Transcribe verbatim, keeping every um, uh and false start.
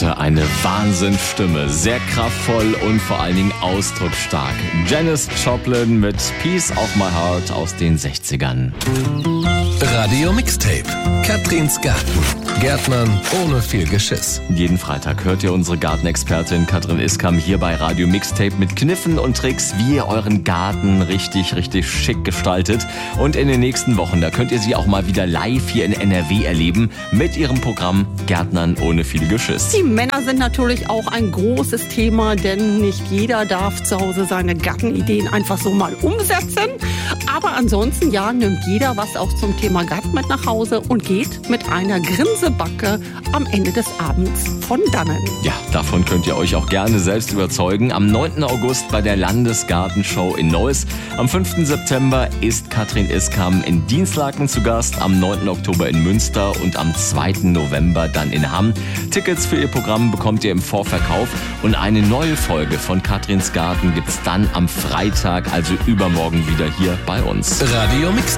hatte eine Wahnsinnsstimme, sehr kraftvoll und vor allen Dingen ausdrucksstark. Janis Joplin mit Piece of My Heart aus den sechzigern. Radio Mixtape. Katrins Garten. Gärtnern ohne viel Geschiss. Jeden Freitag hört ihr unsere Gartenexpertin Katrin Iskam hier bei Radio Mixtape mit Kniffen und Tricks, wie ihr euren Garten richtig, richtig schick gestaltet. Und in den nächsten Wochen, da könnt ihr sie auch mal wieder live hier in N R W erleben mit ihrem Programm Gärtnern ohne viel Geschiss. Die Männer sind natürlich auch ein großes Thema, denn nicht jeder darf zu Hause seine Gartenideen einfach so mal umsetzen. Aber ansonsten, ja, nimmt jeder was auch zum Thema Garten mit nach Hause und geht mit einer Grinsebacke am Ende des Abends von dannen. Ja, davon könnt ihr euch auch gerne selbst überzeugen. Am neunten August bei der Landesgartenshow in Neuss. Am fünften September ist Katrin Iskam in Dinslaken zu Gast. Am neunten Oktober in Münster und am zweiten November dann in Hamm. Tickets für ihr Programm bekommt ihr im Vorverkauf. Und eine neue Folge von Katrins Garten gibt's dann am Freitag, also übermorgen wieder hier bei uns. Radio Mix.